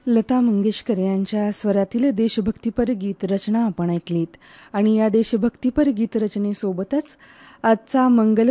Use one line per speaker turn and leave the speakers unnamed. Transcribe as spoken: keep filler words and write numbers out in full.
लता मंगेशकर यांच्या स्वरातील देशभक्तीपर गीत रचना आपण ऐकलीत आणि या देशभक्तीपर गीत रचनेसोबतच आजचा मंगल